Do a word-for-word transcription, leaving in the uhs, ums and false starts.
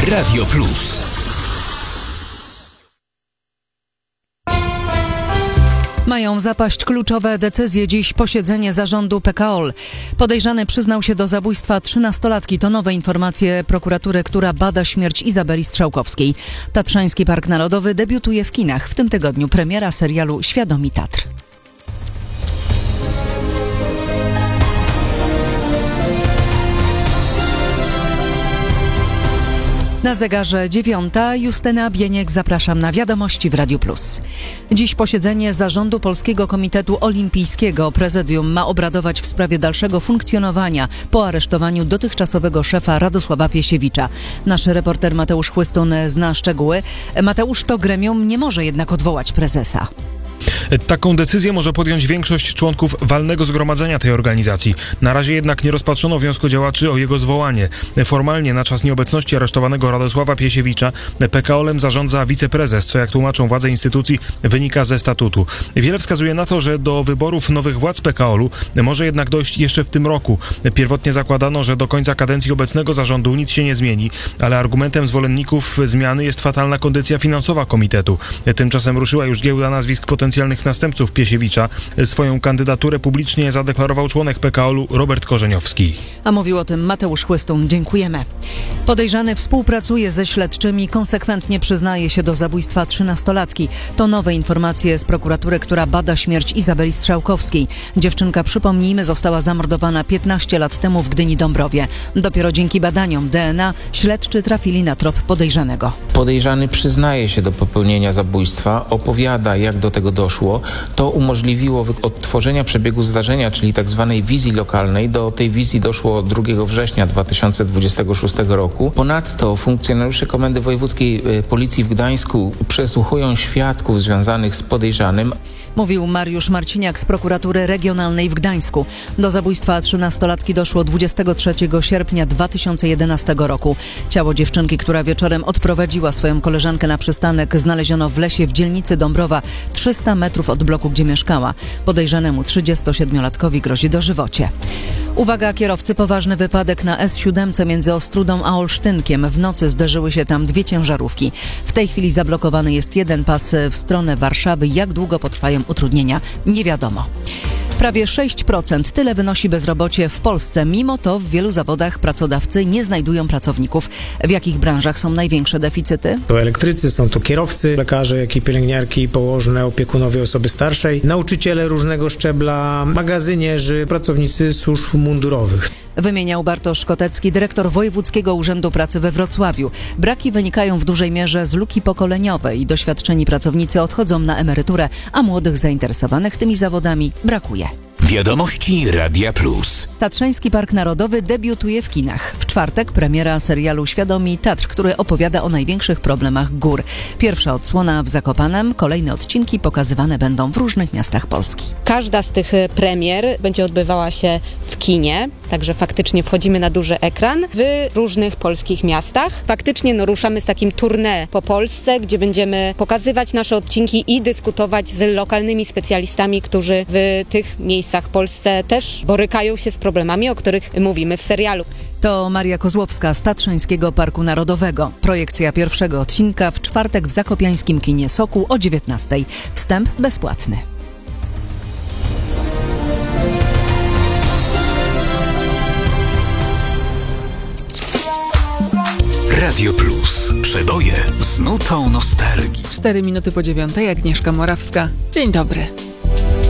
Radio Plus. Mają zapaść kluczowe decyzje. Dziś posiedzenie zarządu P K O L. Podejrzany przyznał się do zabójstwa trzynastolatki. To nowe informacje prokuratury, która bada śmierć Izabeli Strzałkowskiej. Tatrzański Park Narodowy debiutuje w kinach. W tym tygodniu premiera serialu Świadomi Tatr. Na zegarze dziewiąta. Justyna Bieniek, zapraszam na Wiadomości w Radiu Plus. Dziś posiedzenie Zarządu Polskiego Komitetu Olimpijskiego. Prezydium ma obradować w sprawie dalszego funkcjonowania po aresztowaniu dotychczasowego szefa Radosława Piesiewicza. Nasz reporter Mateusz Chłystun zna szczegóły. Mateusz, to gremium nie może jednak odwołać prezesa. Taką decyzję może podjąć większość członków walnego zgromadzenia tej organizacji. Na razie jednak nie rozpatrzono wniosku działaczy o jego zwołanie. Formalnie na czas nieobecności aresztowanego Radosława Piesiewicza P K O L-em zarządza wiceprezes, co jak tłumaczą władze instytucji wynika ze statutu. Wiele wskazuje na to, że do wyborów nowych władz P K O L-u może jednak dojść jeszcze w tym roku. Pierwotnie zakładano, że do końca kadencji obecnego zarządu nic się nie zmieni, ale argumentem zwolenników zmiany jest fatalna kondycja finansowa komitetu. Tymczasem ruszyła już giełda nazwisk potencjalnych następców Piesiewicza. Swoją kandydaturę publicznie zadeklarował członek P K O L-u Robert Korzeniowski. A mówił o tym Mateusz Chłystun. Dziękujemy. Podejrzany współpracuje ze śledczymi, konsekwentnie przyznaje się do zabójstwa trzynastolatki. To nowe informacje z prokuratury, która bada śmierć Izabeli Strzałkowskiej. Dziewczynka, przypomnijmy, została zamordowana piętnaście lat temu w Gdyni-Dąbrowie. Dopiero dzięki badaniom D N A śledczy trafili na trop podejrzanego. Podejrzany przyznaje się do popełnienia zabójstwa, opowiada, jak do tego doszło. To umożliwiło odtworzenia przebiegu zdarzenia, czyli tak zwanej wizji lokalnej. Do tej wizji doszło drugiego września dwa tysiące dwudziestego szóstego roku. Ponadto funkcjonariusze Komendy Wojewódzkiej Policji w Gdańsku przesłuchują świadków związanych z podejrzanym. Mówił Mariusz Marciniak z prokuratury regionalnej w Gdańsku. Do zabójstwa trzynastolatki doszło dwudziestego trzeciego sierpnia dwa tysiące jedenastego roku. Ciało dziewczynki, która wieczorem odprowadziła swoją koleżankę na przystanek, znaleziono w lesie w dzielnicy Dąbrowa, trzysta metrów od bloku, gdzie mieszkała. Podejrzanemu trzydziestosiedmiolatkowi grozi dożywocie. Uwaga kierowcy, poważny wypadek na S siedem między Ostrudą a Olsztynkiem. W nocy zderzyły się tam dwie ciężarówki. W tej chwili zablokowany jest jeden pas w stronę Warszawy. Jak długo potrwają utrudnienia? Nie wiadomo. Prawie sześć procent, tyle wynosi bezrobocie w Polsce. Mimo to w wielu zawodach pracodawcy nie znajdują pracowników. W jakich branżach są największe deficyty? To elektrycy, są to kierowcy, lekarze, jak i pielęgniarki, położne, opiekunowie osoby starszej, nauczyciele różnego szczebla, magazynierzy, pracownicy służb mundurowych. Wymieniał Bartosz Kotecki, dyrektor Wojewódzkiego Urzędu Pracy we Wrocławiu. Braki wynikają w dużej mierze z luki pokoleniowej. Doświadczeni pracownicy odchodzą na emeryturę, a młodych zainteresowanych tymi zawodami brakuje. Wiadomości Radia Plus. Tatrzański Park Narodowy debiutuje w kinach. W czwartek premiera serialu Świadomi Tatr, który opowiada o największych problemach gór. Pierwsza odsłona w Zakopanem, kolejne odcinki pokazywane będą w różnych miastach Polski. Każda z tych premier będzie odbywała się w kinie, także faktycznie wchodzimy na duży ekran w różnych polskich miastach. Faktycznie no, ruszamy z takim tournée po Polsce, gdzie będziemy pokazywać nasze odcinki i dyskutować z lokalnymi specjalistami, którzy w tych miejscach w Polsce też borykają się z problemami, o których mówimy w serialu. To Maria Kozłowska z Tatrzańskiego Parku Narodowego. Projekcja pierwszego odcinka w czwartek w zakopiańskim kinie Sokół o dziewiętnastej. Wstęp bezpłatny. Radio Plus. Przeboje z nutą nostalgii. Cztery minuty po dziewiątej, Agnieszka Morawska. Dzień dobry.